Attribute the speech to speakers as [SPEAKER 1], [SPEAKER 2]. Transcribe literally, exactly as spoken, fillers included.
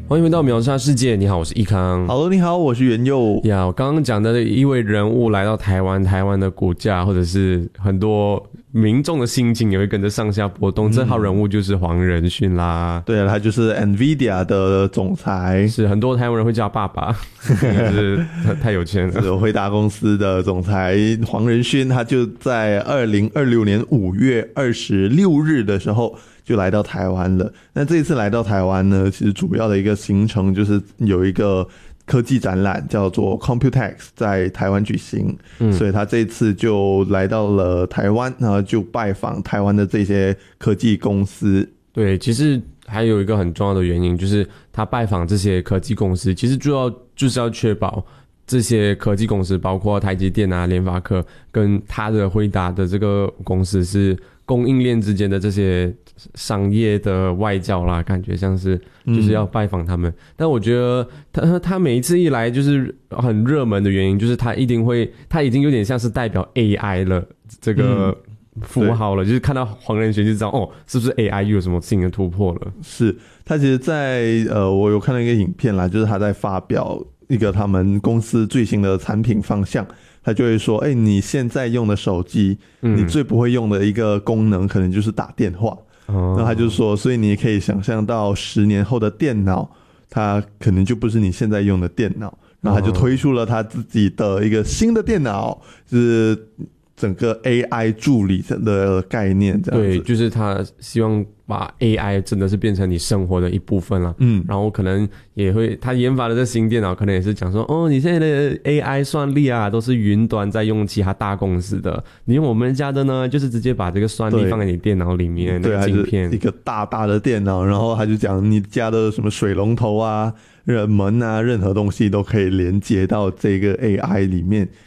[SPEAKER 1] 欢迎回到秒杀世界，你好，我是易康。
[SPEAKER 2] Hello， 你好，我是元佑。
[SPEAKER 1] 呀，我刚刚讲的一位人物来到台湾，台湾的股价或者是很多民众的心情也会跟着上下波动。嗯、这号人物就是黄仁勋啦。
[SPEAKER 2] 对啊，他就是 NVIDIA 的总裁，
[SPEAKER 1] 是很多台湾人会叫他爸爸，就是太有钱了。
[SPEAKER 2] 是辉达公司的总裁黄仁勋，他就在二零二六年五月二十六日的时候就来到台湾了。那这一次来到台湾呢，其实主要的一个行程就是有一个科技展览叫做 Computex 在台湾举行、嗯、所以他这一次就来到了台湾，然后就拜访台湾的这些科技公司。
[SPEAKER 1] 对，其实还有一个很重要的原因，就是他拜访这些科技公司，其实主要就是要确保这些科技公司，包括台积电啊、联发科跟他的辉达的这个公司是供应链之间的这些商业的外交啦，感觉像是就是要拜访他们、嗯、但我觉得他他每一次一来就是很热门的原因，就是他一定会他已经有点像是代表 A I 了这个符号了、嗯、就是看到黄仁勋就知道哦，是不是 A I 又有什么新的突破了。
[SPEAKER 2] 是他其实在呃，我有看到一个影片啦，就是他在发表一个他们公司最新的产品方向，他就会说，哎、欸，你现在用的手机、嗯，你最不会用的一个功能可能就是打电话。哦、然后他就说，所以你可以想象到十年后的电脑，它可能就不是你现在用的电脑。然后他就推出了他自己的一个新的电脑，就是整个 A I 助理的概念这样子。
[SPEAKER 1] 对，就是他希望把 A I 真的是变成你生活的一部分了。嗯，然后可能也会他研发的这新电脑可能也是讲说，哦，你现在的 A I 算力啊都是云端在用其他大公司的，你用我们家的呢就是直接把这个算力放在你电脑里面，
[SPEAKER 2] 对，
[SPEAKER 1] 那个晶片，
[SPEAKER 2] 一个大大的电脑，然后他就讲你家的什么水龙头啊、门啊，任何东西都可以连接到这个 A I 里面，